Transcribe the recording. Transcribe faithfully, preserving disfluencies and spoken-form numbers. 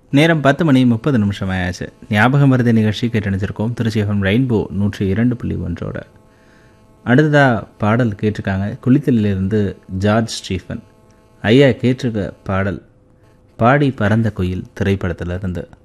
நேரம் பத்து மணி முப்பது நிமிஷம் ஆயாச்சு. ஞாபகம் மருதி நிகழ்ச்சி கேட்டணிச்சிருக்கோம் திருச்சி எஃப்எம் ரெயின்போ நூற்றி இரண்டு புள்ளி ஒன்றோட. அடுத்ததாக பாடல் கேட்டிருக்காங்க குளித்தலிலிருந்து ஜார்ஜ் ஸ்டீஃபன். ஐயா கேட்டிருக்க பாடல் பாடி பறந்த குயில் திரைப்படத்தில் இருந்து.